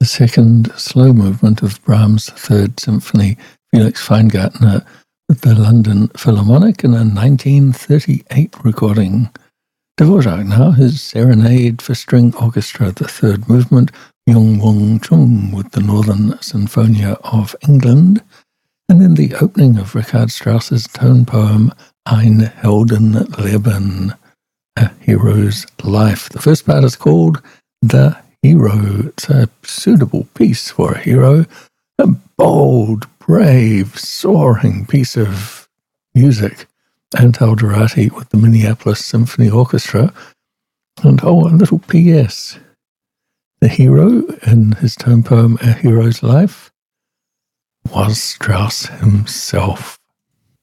the second slow movement of Brahms' Third Symphony, Felix Weingartner, with the London Philharmonic in a 1938 recording. Dvorak now, his Serenade for String Orchestra, the third movement, Myung Wong Chung with the Northern Sinfonia of England, and then the opening of Richard Strauss's tone poem Ein Heldenleben, A Hero's Life. The first part is called The Hero. It's a suitable piece for a hero, a bold, brave, soaring piece of music. Antal Durati with the Minneapolis Symphony Orchestra. And a little P.S. The hero, in his tone poem A Hero's Life, was Strauss himself.